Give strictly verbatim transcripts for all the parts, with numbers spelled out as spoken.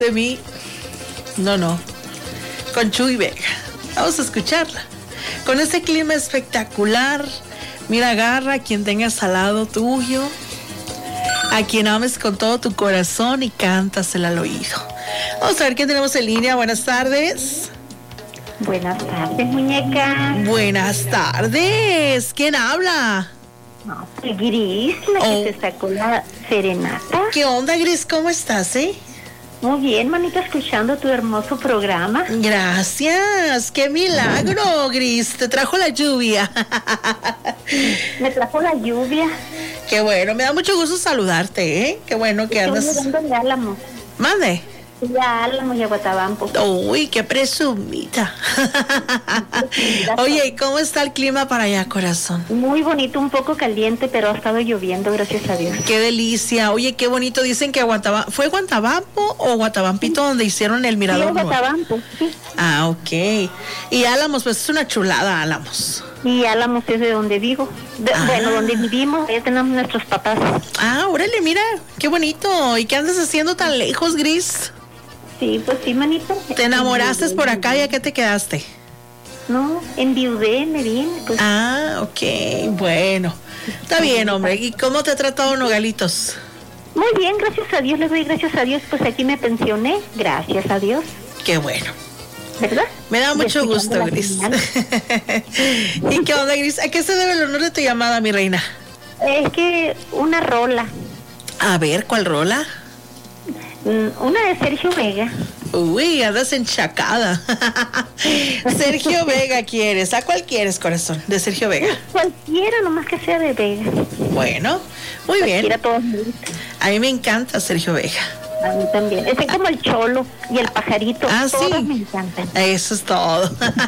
de mí. No, no. Con Chuy Vega. Vamos a escucharla. Con este clima espectacular. Mira, agarra a quien tengas al lado tuyo, a quien ames con todo tu corazón y cántasela al oído. Vamos a ver quién tenemos en línea. Buenas tardes. Buenas tardes, muñeca. Buenas tardes. ¿Quién habla? No, soy Gris, la Oh. que se sacó la serenata. ¿Qué onda, Gris? ¿Cómo estás, eh? Muy bien, manita, escuchando tu hermoso programa. Gracias. ¡Qué milagro, Gris! Te trajo la lluvia. Me trajo la lluvia. Qué bueno. Me da mucho gusto saludarte, ¿eh? Qué bueno que Estoy andas. llegando de Álamos. Mande. De Álamos y a Guatabampo. Uy, qué presumida. Oye, ¿y cómo está el clima para allá, corazón? Muy bonito, un poco caliente, pero ha estado lloviendo, gracias a Dios. Qué delicia. Oye, qué bonito. Dicen que Guatabampo... ¿Fue Guatabampo o Guatabampito donde hicieron el Sí, mirador a nuevo? Guatabampo, sí. Ah, ok. Y Álamos, pues es una chulada, Álamos. Y Álamos es de donde vivo. De- Ah. Bueno, donde vivimos, allá tenemos nuestros papás. Ah, órale, mira. Qué bonito. ¿Y qué andas haciendo tan lejos, Gris? Sí, pues sí, manito. ¿Te enamoraste por acá y a qué te quedaste? No, enviudé, me vine, pues. Ah, ok. Bueno. Está bien, hombre. ¿Y cómo te ha tratado Nogalitos? Muy bien, gracias a Dios, le doy gracias a Dios, pues aquí me pensioné, gracias a Dios, Qué bueno. ¿verdad? Me da mucho Escuchando gusto, la Gris. señal. ¿Y qué onda, Gris? ¿A qué se debe el honor de tu llamada, mi reina? Es que una rola, A ver, ¿cuál rola? mm, una de Sergio Vega. Uy, andas enchacada. Sergio Vega quieres. ¿A cuál quieres, corazón? De Sergio Vega. Cualquiera, nomás que sea de Vega. Bueno, muy bien. Cualquiera, todos me gustan. A mí me encanta Sergio Vega. A mí también. Ese como el cholo y el pajarito, Ah, todos sí. me encantan. Eso es todo.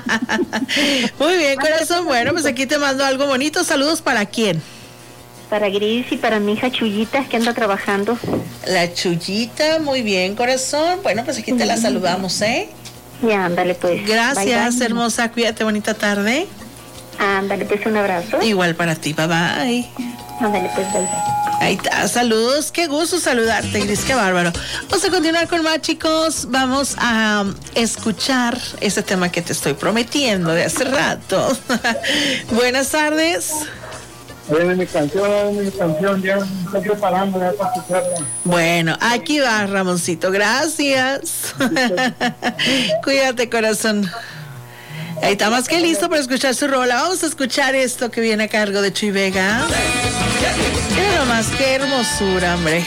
Muy bien, corazón. Bueno, pues aquí te mando algo bonito. Saludos para quién. Para Gris y para mi hija Chuyita, que anda trabajando. La Chuyita, muy bien, corazón. Bueno, pues aquí te la saludamos, ¿eh? Ya, ándale pues. Gracias, Bye, bye. hermosa. Cuídate, bonita tarde. Ándale pues, un abrazo. Igual para ti, bye bye. Ándale pues, bye. Ahí está, saludos, qué gusto saludarte, Gris, qué bárbaro. Vamos a continuar con más, chicos. Vamos a um, escuchar ese tema que te estoy prometiendo de hace rato. Buenas tardes. Oye, mi canción, mi canción, ya me estoy preparando ya para escucharla. Bueno, aquí va, Ramoncito, gracias. Cuídate, corazón. Ahí está más que listo para escuchar su rola. Vamos a escuchar esto que viene a cargo de Chuy Vega. Mira nomás, qué hermosura, hombre.